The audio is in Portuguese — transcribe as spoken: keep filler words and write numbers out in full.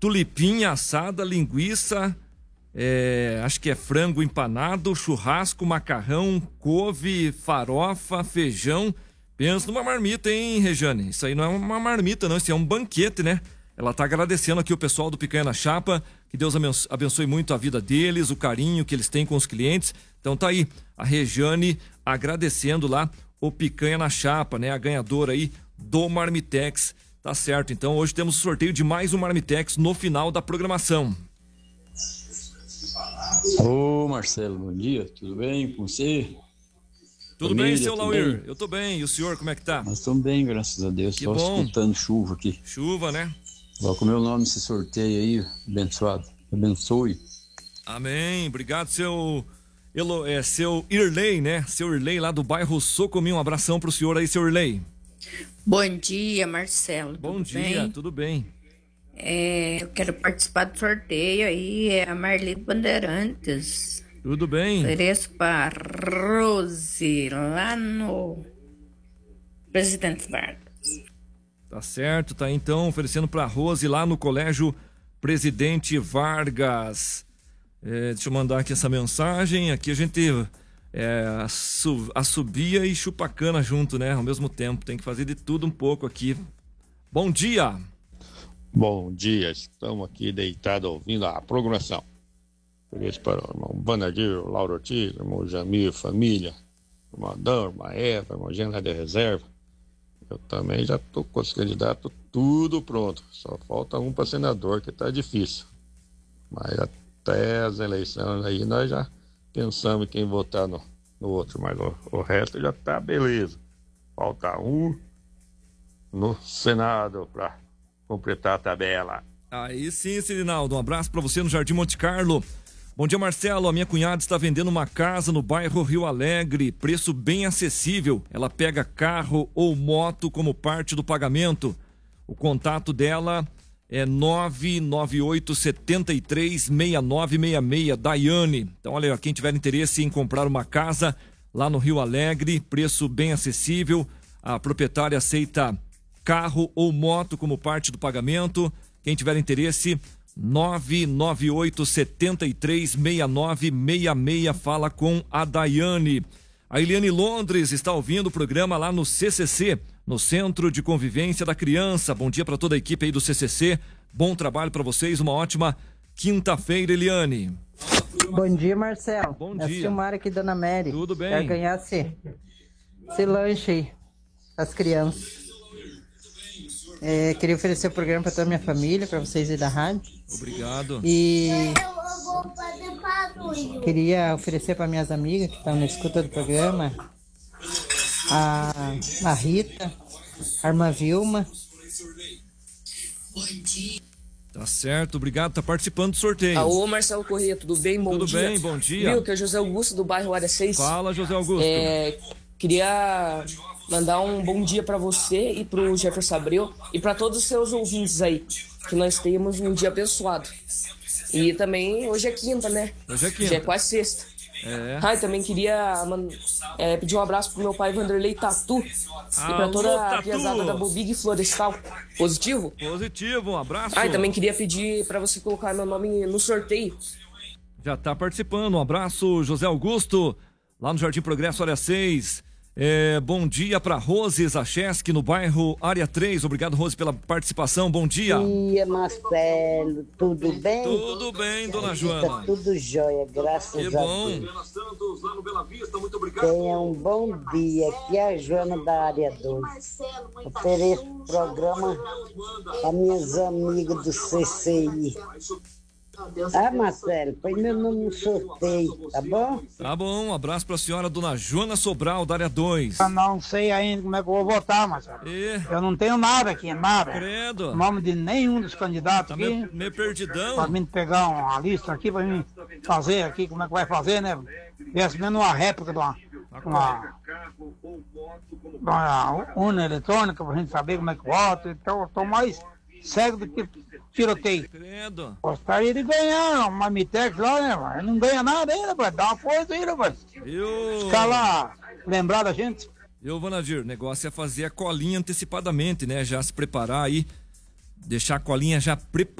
tulipinha assada, linguiça, é, acho que é frango empanado, churrasco, macarrão, couve, farofa, feijão. Pensa numa marmita, hein, Rejane? Isso aí não é uma marmita, não. Isso é um banquete, né? Ela tá agradecendo aqui o pessoal do Picanha na Chapa. Que Deus abençoe muito a vida deles, o carinho que eles têm com os clientes. Então tá aí, a Rejane agradecendo lá o Picanha na Chapa, né? A ganhadora aí do Marmitex. Tá certo, então hoje temos o sorteio de mais um Marmitex no final da programação. Ô Marcelo, bom dia, tudo bem com você? Tudo Família, bem, seu tudo Lauir? bem? Eu tô bem, e o senhor, como é que tá? Nós estamos bem, graças a Deus, Que só bom. escutando chuva aqui. Chuva, né? Coloca o meu nome nesse sorteio aí, abençoado, abençoe. Amém, obrigado, seu... Elo, é, seu Irley, né? Seu Irley lá do bairro Socomi, um abração pro senhor aí, seu Irley. Bom dia, Marcelo. Bom tudo dia, bem? tudo bem? É, eu quero participar do sorteio aí, é a Marli Bandeirantes. Tudo bem? Ofereço para Rose, lá no Presidente Vargas. Tá certo, tá então oferecendo pra Rose lá no Colégio Presidente Vargas. É, deixa eu mandar aqui essa mensagem. Aqui a gente é, assu- assobia e chupa cana junto, né? Ao mesmo tempo, tem que fazer de tudo um pouco aqui. Bom dia! Bom dia, estamos aqui deitados ouvindo a programação. Feliz para o irmão Banadir, o Lauro Ortiz, o irmão Jamir, família, o irmão Adão, a irmã Eva, o irmão Gena de reserva. Eu também já estou com os candidatos tudo pronto. Só falta um para senador, que está difícil. Mas até as eleições aí nós já pensamos em quem votar no, no outro, mas o, o resto já está beleza. Falta um no Senado para completar a tabela. Aí sim, Sirinaldo, um abraço pra você no Jardim Monte Carlo. Bom dia, Marcelo. A minha cunhada está vendendo uma casa no bairro Rio Alegre, preço bem acessível. Ela pega carro ou moto como parte do pagamento. O contato dela é nove nove oito sete três seis nove seis seis, Daiane. Então, olha, quem tiver interesse em comprar uma casa lá no Rio Alegre, preço bem acessível. A proprietária aceita carro ou moto como parte do pagamento. Quem tiver interesse, nove nove oito sete três seis nove seis seis, fala com a Daiane. A Eliane Londres está ouvindo o programa lá no C C C, no Centro de Convivência da Criança. Bom dia para toda a equipe aí do C C C. Bom trabalho para vocês, uma ótima quinta-feira, Eliane. Bom dia, Marcelo. Bom É a dia. Silmara aqui, Dona Mary. Tudo bem? Quero ganhar esse, esse lanche aí, as crianças. É, queria oferecer o programa para toda a minha família, para vocês aí da rádio. Obrigado. E queria oferecer para minhas amigas que estão na escuta do programa, a, a Rita, a irmã Vilma. Tá certo, obrigado, tá participando do sorteio. Alô, Marcelo Corrêa, tudo bem? Bom Tudo dia. bem, bom dia. Viu, que é o José Augusto do bairro Área seis. Fala, José Augusto. É, queria mandar um bom dia pra você e pro Jefferson Abreu e pra todos os seus ouvintes aí, que nós tenhamos um dia abençoado. E também, hoje é quinta, né? Hoje é quinta. Já é quase sexta. É. Ah, e também queria man- é, pedir um abraço pro meu pai Vanderlei Tatu e pra Alô, toda a Tatu. piazada da Bobig Florestal. Positivo? Positivo, um abraço. Ah, e também queria pedir pra você colocar meu nome no sorteio. Já tá participando, um abraço, José Augusto, lá no Jardim Progresso, área seis. É, bom dia para Rose Zacheski, no bairro Área três. Obrigado, Rose, pela participação. Bom dia. Bom dia, Marcelo. Tudo bem? Tudo bem, dona Tá Joana. tudo jóia, graças Que a bom. Deus. Tenha um bom dia. Aqui é a Joana da área dois. Ofereço o programa a minhas amigas do C C I. Ah, Marcelo, põe meu nome no sorteio, tá bom? Tá bom, um abraço pra senhora, dona Joana Sobral, da área dois. Eu não sei ainda como é que eu vou votar, Marcelo. E, Eu não tenho nada aqui, nada. credo, Nome de nenhum dos candidatos tá aqui. meio, meio perdidão. Pra mim pegar uma lista aqui, pra mim fazer aqui, como é que vai fazer, né? Viesse mesmo uma réplica de uma, uma, de uma urna eletrônica pra gente saber como é que vota. Então eu tô mais cego do que tiroteio. Credo. Gostaria de ganhar uma Mitex lá, né, mas não ganha nada ainda, vai dar uma força aí, rapaz. Eu... Ficar lá, lembrar da gente. Eu, Vanadir, o negócio é fazer a colinha antecipadamente, né? Já se preparar aí, deixar a colinha já preparada.